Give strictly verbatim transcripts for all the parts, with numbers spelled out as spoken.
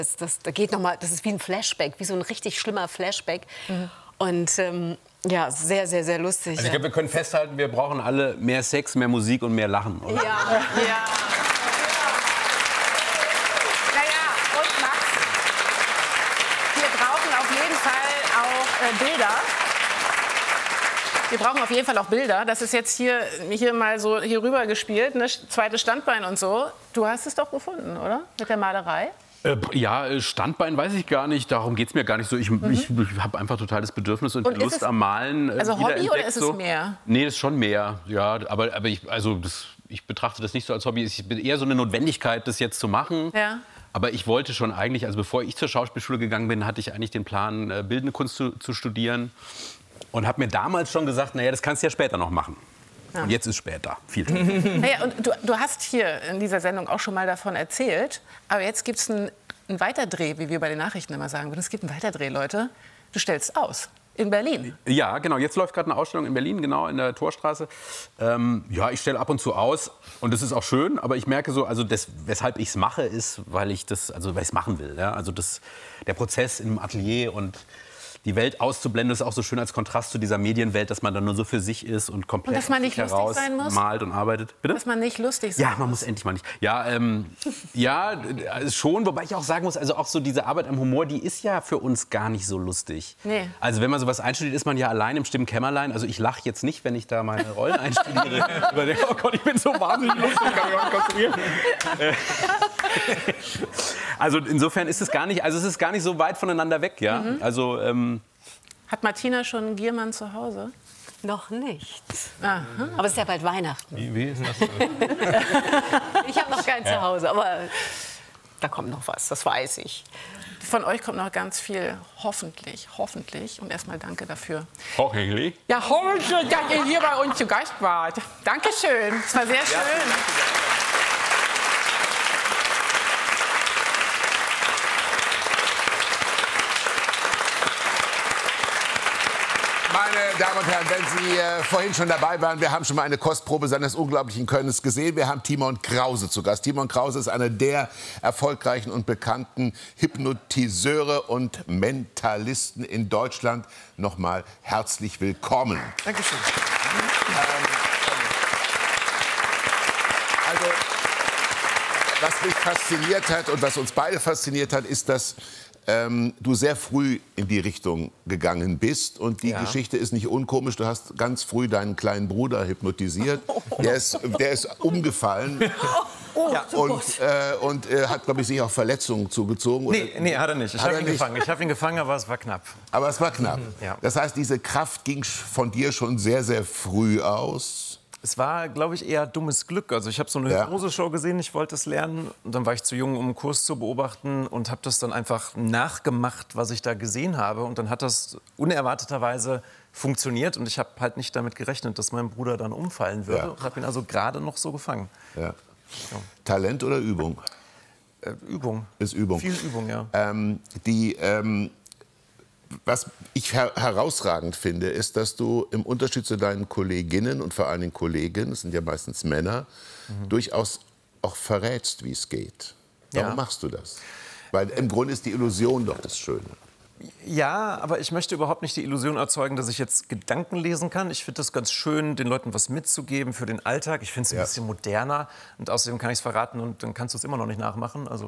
Das, das, da geht noch mal, das ist wie ein Flashback, wie so ein richtig schlimmer Flashback. Mhm. Und ähm, ja, sehr, sehr, sehr lustig. Also ich glaube, wir können festhalten, wir brauchen alle mehr Sex, mehr Musik und mehr Lachen, oder? Ja, ja. Naja, und Max, wir brauchen auf jeden Fall auch äh, Bilder. Wir brauchen auf jeden Fall auch Bilder. Das ist jetzt hier, hier mal so hier rüber gespielt, ne? Zweites Standbein und so. Du hast es doch gefunden, oder? Mit der Malerei? Äh, ja, Standbein weiß ich gar nicht. Darum geht es mir gar nicht so. Ich, mhm. ich, ich habe einfach total das Bedürfnis und, und Lust es, am Malen. Äh, also Hobby oder ist es so. mehr? Nee, das ist schon mehr. Ja, aber, aber ich, also das, ich betrachte das nicht so als Hobby. Ich bin eher so eine Notwendigkeit, das jetzt zu machen. Ja. Aber ich wollte schon eigentlich, also bevor ich zur Schauspielschule gegangen bin, hatte ich eigentlich den Plan, äh, bildende Kunst zu, zu studieren. Und habe mir damals schon gesagt, naja, das kannst du ja später noch machen. Ja. Und jetzt ist später, viel später. Naja, und du, du hast hier in dieser Sendung auch schon mal davon erzählt, aber jetzt gibt es einen, einen Weiterdreh, wie wir bei den Nachrichten immer sagen würden. Es gibt einen Weiterdreh, Leute. Du stellst aus. In Berlin. Ja, genau. Jetzt läuft gerade eine Ausstellung in Berlin, genau, in der Torstraße. Ähm, ja, ich stelle ab und zu aus und das ist auch schön, aber ich merke so, also das, weshalb ich es mache, ist, weil ich das, also weil ich es machen will. Ja? Also das, der Prozess im Atelier und die Welt auszublenden, ist auch so schön als Kontrast zu dieser Medienwelt, dass man dann nur so für sich ist und komplett und dass man nicht lustig sein muss? Malt und arbeitet. Bitte? Dass man nicht lustig sein Ja, man muss endlich mal nicht. Ja, ähm, ja, schon, wobei ich auch sagen muss, also auch so diese Arbeit am Humor, die ist ja für uns gar nicht so lustig. Nee. Also wenn man sowas einstudiert, ist man ja allein im stillen Kämmerlein. Also ich lache jetzt nicht, wenn ich da meine Rollen einstudiere. Überdenke, oh Gott, ich bin so wahnsinnig lustig, kann mich auch nicht konzentrieren. Also insofern ist es gar nicht, also es ist gar nicht so weit voneinander weg, ja. Mhm. Also ähm, hat Martina schon einen Giermann zu Hause? Noch nicht. Aha. Aber es ist ja bald Weihnachten. Wie, wie ist denn das? Ich habe noch keinen ja. zu Hause, aber da kommt noch was, das weiß ich. Von euch kommt noch ganz viel, hoffentlich, hoffentlich. Und erstmal danke dafür. Hoffentlich? Ja, hoffentlich, dass ihr hier bei uns zu Gast wart. Dankeschön, es war sehr schön. Ja. Meine Damen und Herren, wenn Sie äh, vorhin schon dabei waren, wir haben schon mal eine Kostprobe seines unglaublichen Könnens gesehen. Wir haben Timon Krause zu Gast. Timon Krause ist einer der erfolgreichen und bekannten Hypnotiseure und Mentalisten in Deutschland. Nochmal herzlich willkommen. Dankeschön. Ähm, also, was mich fasziniert hat und was uns beide fasziniert hat, ist, dass Ähm, du sehr früh in die Richtung gegangen bist. Und die ja. Geschichte ist nicht unkomisch. Du hast ganz früh deinen kleinen Bruder hypnotisiert. Der ist, der ist umgefallen. Ja. Und, äh, und äh, hat, glaube ich, sich auch Verletzungen zugezogen. Oder? Nee, nee, hat er nicht. Ich habe ihn nicht? gefangen. Ich habe ihn gefangen, aber es war knapp. Aber es war knapp. Mhm, ja. Das heißt, diese Kraft ging von dir schon sehr, sehr früh aus. Es war, glaube ich, eher dummes Glück. Also ich habe so eine ja. Hypnose-Show gesehen, ich wollte es lernen. Und dann war ich zu jung, um einen Kurs zu beobachten und habe das dann einfach nachgemacht, was ich da gesehen habe. Und dann hat das unerwarteterweise funktioniert. Und ich habe halt nicht damit gerechnet, dass mein Bruder dann umfallen würde. Ja. Und habe ihn also gerade noch so gefangen. Ja. Ja. Talent oder Übung? Äh, Übung. Ist Übung. Viel Übung, ja. Ähm, die... Ähm Was ich her herausragend finde, ist, dass du im Unterschied zu deinen Kolleginnen und vor allen Dingen Kollegen, das sind ja meistens Männer, mhm. durchaus auch verrätst, wie es geht. Warum ja. machst du das? Weil im Grunde ist die Illusion doch das Schöne. Ja, aber ich möchte überhaupt nicht die Illusion erzeugen, dass ich jetzt Gedanken lesen kann. Ich finde das ganz schön, den Leuten was mitzugeben für den Alltag. Ich finde es ein ja. bisschen moderner und außerdem kann ich es verraten und dann kannst du es immer noch nicht nachmachen. Also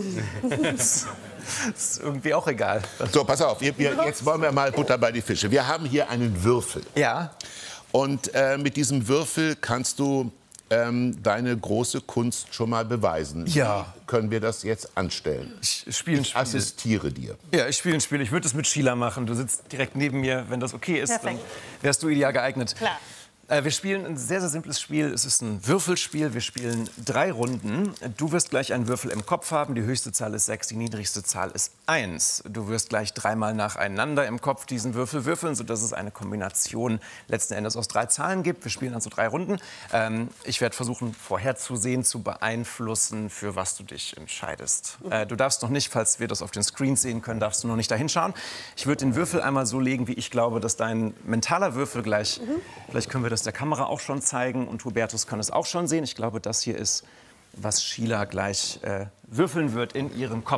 das ist irgendwie auch egal. So, pass auf, wir, wir, jetzt wollen wir mal Butter bei die Fische. Wir haben hier einen Würfel. Ja. Und äh, mit diesem Würfel kannst du ähm, deine große Kunst schon mal beweisen. Ja. Wie können wir das jetzt anstellen? Ich spiele ein Ich Spiel. assistiere dir. Ja, ich spiele ein Spiel. Ich würde es mit Sheila machen. Du sitzt direkt neben mir. Wenn das okay ist, Perfekt. dann wärst du ideal geeignet. Klar. Äh, wir spielen ein sehr, sehr simples Spiel. Es ist ein Würfelspiel. Wir spielen drei Runden. Du wirst gleich einen Würfel im Kopf haben. Die höchste Zahl ist sechs, die niedrigste Zahl ist eins. Du wirst gleich dreimal nacheinander im Kopf diesen Würfel würfeln, sodass es eine Kombination letzten Endes aus drei Zahlen gibt. Wir spielen also drei Runden. Ähm, ich werde versuchen, vorherzusehen, zu beeinflussen, für was du dich entscheidest. Äh, du darfst noch nicht, falls wir das auf den Screen sehen können, darfst du noch nicht dahin schauen. Ich würde den Würfel einmal so legen, wie ich glaube, dass dein mentaler Würfel gleich, mhm. vielleicht können wir das der Kamera auch schon zeigen und Hubertus kann es auch schon sehen. Ich glaube, das hier ist, was Sheila gleich äh, würfeln wird in ihrem Kopf.